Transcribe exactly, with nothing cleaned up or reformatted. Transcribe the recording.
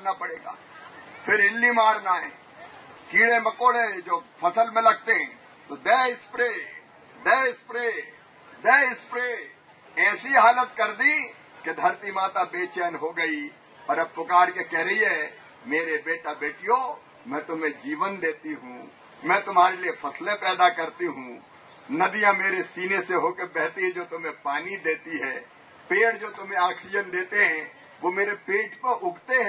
मारना पड़ेगा, फिर इल्ली मारना है, कीड़े मकोड़े जो फसल में लगते हैं तो दे स्प्रे दे स्प्रे दे स्प्रे। ऐसी हालत कर दी कि धरती माता बेचैन हो गई और अब पुकार के कह रही है, मेरे बेटा बेटियों, मैं तुम्हें जीवन देती हूँ, मैं तुम्हारे लिए फसलें पैदा करती हूँ, नदियां मेरे सीने से होकर बहती है जो तुम्हें पानी देती है, पेड़ जो तुम्हें ऑक्सीजन देते हैं वो मेरे पेट पर उगते हैं।